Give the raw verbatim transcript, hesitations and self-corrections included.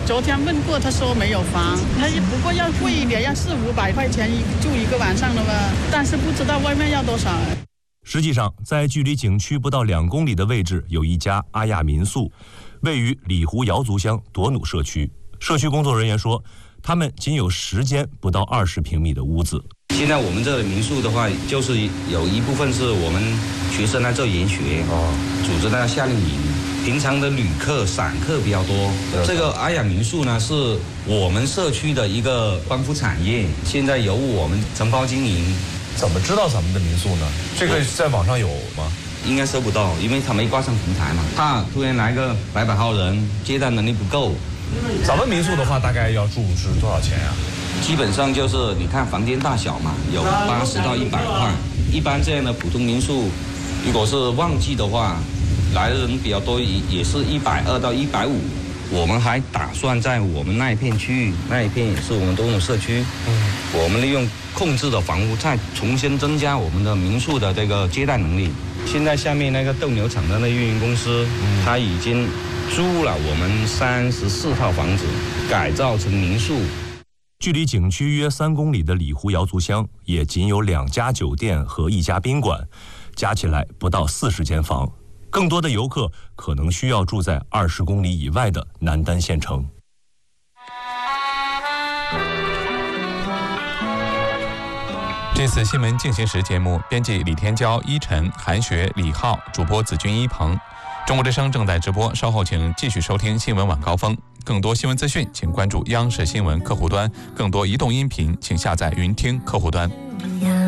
昨天问过，他说没有房，他不过要贵一点，要四五百块钱一住一个晚上的嘛，但是不知道外面要多少。 实际上，在距离景区不到两公里的位置，有一家阿亚民宿，位于里湖瑶族乡朵努社区。社区工作人员说，他们仅有十间不到二十平米的屋子。 现在我们这民宿的话，就是有一部分是我们学生在做研学，哦，组织那夏令营。平常的旅客、散客比较多。这个阿雅民宿呢，是我们社区的一个光伏产业，现在由我们承包经营。 怎么知道咱们的民宿呢？这个在网上有吗？ 应该搜不到，因为他没挂上平台嘛。怕突然来个百把号人，接待能力不够。 咱们民宿的话，大概要住是多少钱呀？ 基本上就是你看房间大小嘛，有八十到一百块。一般这样的普通民宿，如果是旺季的话，来的人比较多，也也是一百二到一百五。我们还打算在我们那一片区域，那一片也是我们东涌社区，嗯，我们利用控制的房屋，再重新增加我们的民宿的这个接待能力。现在下面那个斗牛场的那运营公司，嗯，他已经租了我们三十四套房子，改造成民宿。 距离景区约三公里的里湖瑶族乡，也仅有两家酒店和一家宾馆，加起来不到四十间房。更多的游客可能需要住在二十公里以外的南丹县城。 这次新闻进行时节目，编辑李天骄、依晨、韩雪、李浩，主播子君、一鹏。中国之声正在直播，稍后请继续收听新闻晚高峰。更多新闻资讯，请关注央视新闻客户端；更多移动音频，请下载云听客户端。